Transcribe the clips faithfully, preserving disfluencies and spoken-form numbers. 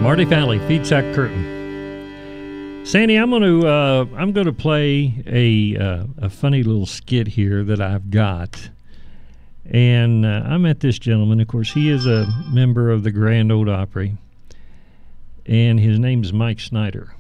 Marty Falley, Feed Sack Curtain. Sandy, I'm going to uh, I'm going to play a uh, a funny little skit here that I've got, and uh, I met this gentleman. Of course, he is a member of the Grand Ole Opry, and his name's Mike Snyder.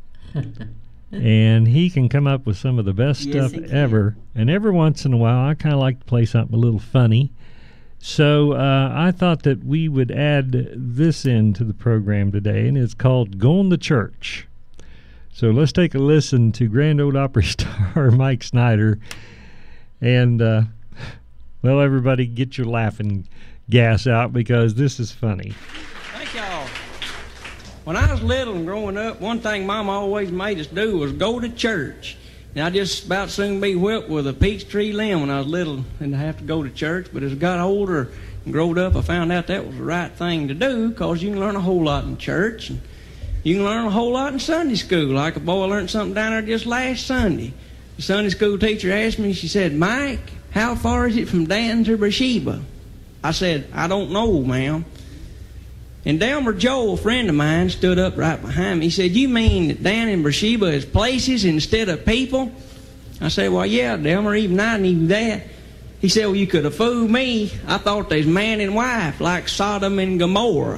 And he can come up with some of the best Yes, stuff ever. And every once in a while, I kind of like to play something a little funny. So uh, I thought that we would add this into the program today, and it's called Going to Church. So let's take a listen to Grand Ole Opry star Mike Snyder. And, uh, well, everybody get your laughing gas out because this is funny. Thank y'all. When I was little and growing up, one thing Mama always made us do was go to church. And I just about soon be whipped with a peach tree limb when I was little and I have to go to church. But as I got older and growed up, I found out that was the right thing to do because you can learn a whole lot in church. And you can learn a whole lot in Sunday school. Like a boy learned something down there just last Sunday. The Sunday school teacher asked me, she said, "Mike, how far is it from Dan to Beersheba?" I said, "I don't know, ma'am." And Delmer Joe, a friend of mine, stood up right behind me. He said, "You mean that Dan and Beersheba is places instead of people?" I said, "Well, yeah, Delmer, even I knew that." He said, "Well, you could have fooled me. I thought there's man and wife, like Sodom and Gomorrah."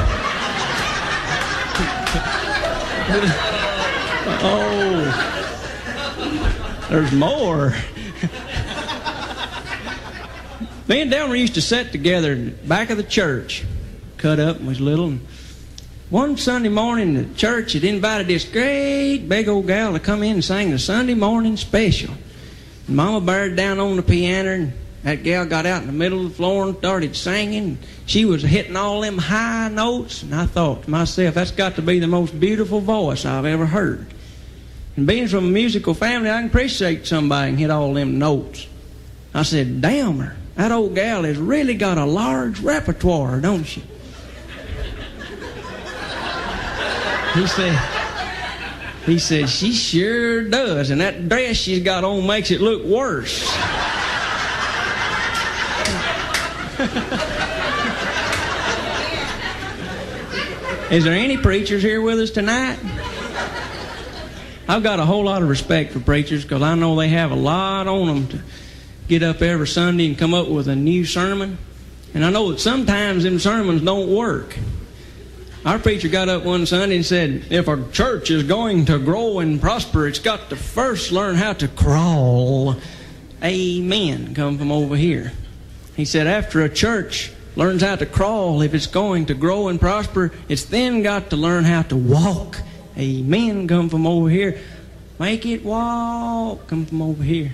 Oh, there's more. Me and Delmer used to sit together in the back of the church. Cut up and was little. And one Sunday morning, the church had invited this great big old gal to come in and sing the Sunday morning special. And Mama bared down on the piano, and that gal got out in the middle of the floor and started singing. She was hitting all them high notes, and I thought to myself, that's got to be the most beautiful voice I've ever heard. And being from a musical family, I can appreciate somebody can hit all them notes. I said, "Damn, that old gal has really got a large repertoire, don't she?" He said, he said, "She sure does, and that dress she's got on makes it look worse." Is there any preachers here with us tonight? I've got a whole lot of respect for preachers because I know they have a lot on them to get up every Sunday and come up with a new sermon. And I know that sometimes them sermons don't work. Our preacher got up one Sunday and said, if a church is going to grow and prosper, it's got to first learn how to crawl. Amen. Come from over here. He said, after a church learns how to crawl, if it's going to grow and prosper, it's then got to learn how to walk. Amen. Come from over here. Make it walk. Come from over here.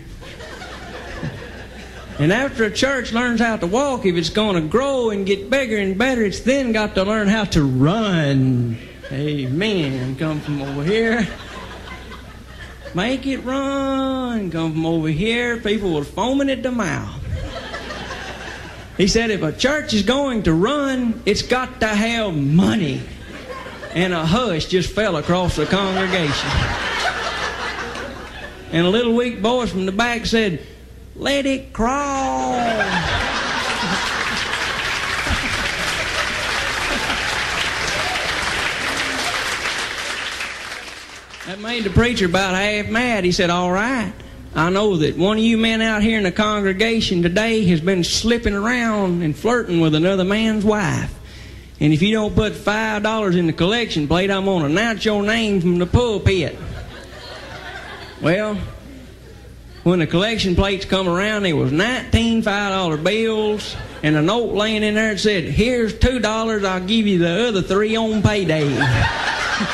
And after a church learns how to walk, if it's going to grow and get bigger and better, it's then got to learn how to run. Amen. Come from over here. Make it run. Come from over here. People were foaming at the mouth. He said, if a church is going to run, it's got to have money. And a hush just fell across the congregation. And a little weak voice from the back said, "Let it crawl." That made the preacher about half mad. He said, "All right, I know that one of you men out here in the congregation today has been slipping around and flirting with another man's wife. And if you don't put five dollars in the collection plate, I'm going to announce your name from the pulpit." Well, when the collection plates come around, there was nineteen five dollar bills and a note laying in there that said, "Here's two dollars, I'll give you the other three on payday."